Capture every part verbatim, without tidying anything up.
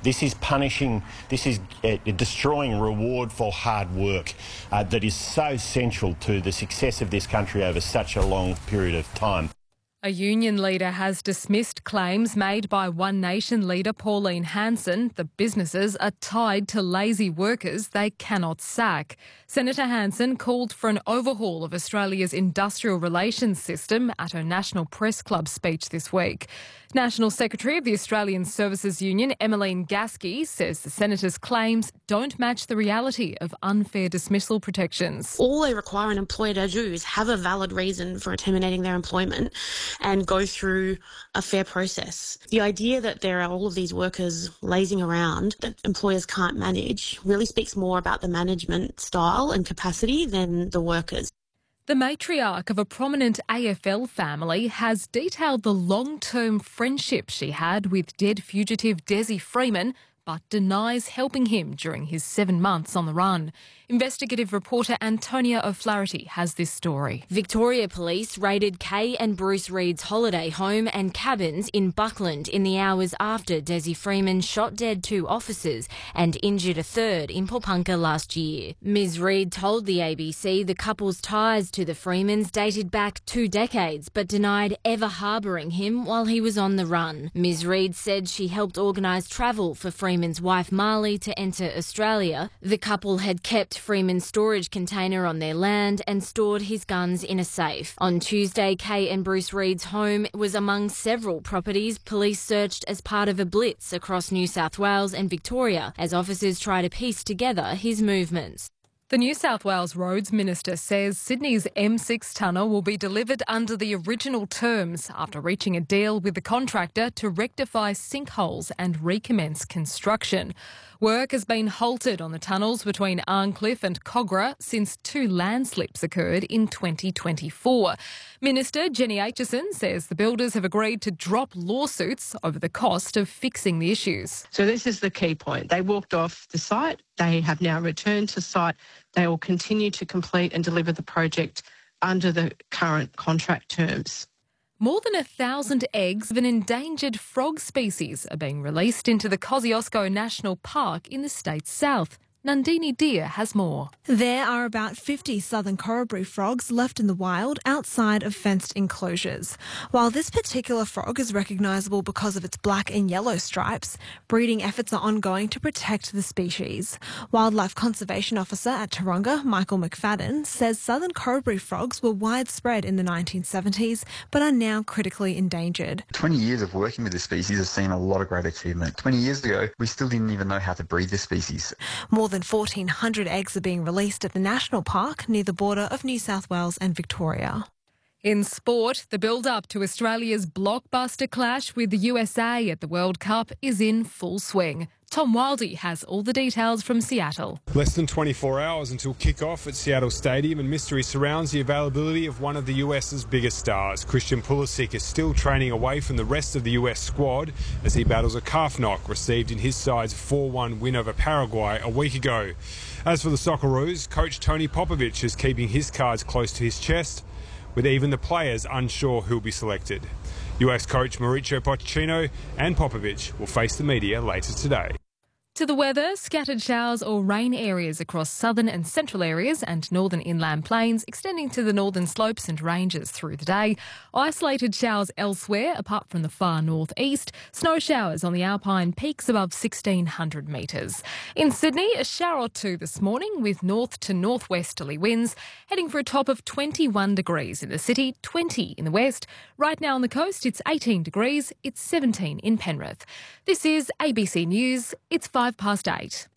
This is punishing, this is uh, destroying reward for hard work uh, that is so central to the success of this country over such a long period of time. A union leader has dismissed claims made by One Nation leader Pauline Hanson that businesses are tied to lazy workers they cannot sack. Senator Hanson called for an overhaul of Australia's industrial relations system at her National Press Club speech this week. National Secretary of the Australian Services Union, Emmeline Gasky, says the Senator's claims don't match the reality of unfair dismissal protections. All they require an employer to do is have a valid reason for terminating their employment and go through a fair process. The idea that there are all of these workers lazing around that employers can't manage really speaks more about the management style and capacity than the workers. The matriarch of a prominent A F L family has detailed the long-term friendship she had with dead fugitive Desi Freeman, but denies helping him during his seven months on the run. Investigative reporter Antonia O'Flaherty has this story. Victoria Police raided Kay and Bruce Reid's holiday home and cabins in Buckland in the hours after Desi Freeman shot dead two officers and injured a third in Popunka last year. Miz Reid told the A B C the couple's ties to the Freemans dated back two decades, but denied ever harbouring him while he was on the run. Miz Reid said she helped organise travel for Freeman's wife Marley to enter Australia. The couple had kept Freeman's storage container on their land and stored his guns in a safe. On Tuesday, Kay and Bruce Reid's home was among several properties police searched as part of a blitz across New South Wales and Victoria as officers try to piece together his movements. The New South Wales Roads Minister says Sydney's M six tunnel will be delivered under the original terms after reaching a deal with the contractor to rectify sinkholes and recommence construction. Work has been halted on the tunnels between Arncliffe and Cogra since two landslips occurred in twenty twenty-four. Minister Jenny Aitchison says the builders have agreed to drop lawsuits over the cost of fixing the issues. So this is the key point. They walked off the site. They have now returned to site. They will continue to complete and deliver the project under the current contract terms. More than a thousand eggs of an endangered frog species are being released into the Kosciuszko National Park in the state's south. Nandini Deer has more. There are about fifty southern Corroboree frogs left in the wild outside of fenced enclosures. While this particular frog is recognisable because of its black and yellow stripes, breeding efforts are ongoing to protect the species. Wildlife Conservation Officer at Taronga, Michael McFadden, says southern Corroboree frogs were widespread in the nineteen seventies but are now critically endangered. twenty years of working with this species has seen a lot of great achievement. twenty years ago, we still didn't even know how to breed this species. More than fourteen hundred eggs are being released at the National Park near the border of New South Wales and Victoria. In sport, the build-up to Australia's blockbuster clash with the U S A at the World Cup is in full swing. Tom Wildey has all the details from Seattle. Less than twenty-four hours until kick-off at Seattle Stadium, and mystery surrounds the availability of one of the U S's biggest stars. Christian Pulisic is still training away from the rest of the U S squad as he battles a calf knock received in his side's four one win over Paraguay a week ago. As for the Socceroos, coach Tony Popovic is keeping his cards close to his chest, with even the players unsure who'll be selected. U S coach Mauricio Pochettino and Popovic will face the media later today. To the weather, scattered showers or rain areas across southern and central areas and northern inland plains, extending to the northern slopes and ranges through the day. Isolated showers elsewhere, apart from the far northeast. Snow showers on the Alpine peaks above sixteen hundred metres. In Sydney, a shower or two this morning with north to northwesterly winds, heading for a top of twenty-one degrees in the city, twenty in the west. Right now on the coast, it's eighteen degrees, it's seventeen in Penrith. This is A B C News. It's five past eight.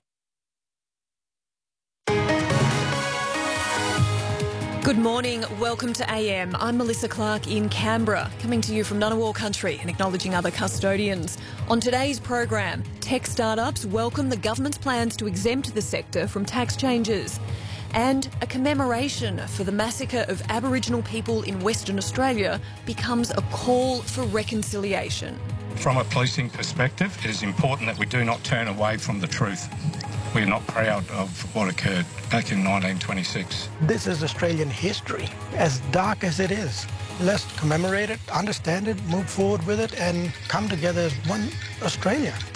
Good morning, welcome to A M. I'm Melissa Clark in Canberra, coming to you from Ngunnawal country and acknowledging other custodians. On today's program, tech startups welcome the government's plans to exempt the sector from tax changes. And a commemoration for the massacre of Aboriginal people in Western Australia becomes a call for reconciliation. From a policing perspective, it is important that we do not turn away from the truth. We're not proud of what occurred back in nineteen twenty-six. This is Australian history, as dark as it is. Let's commemorate it, understand it, move forward with it, and come together as one Australia.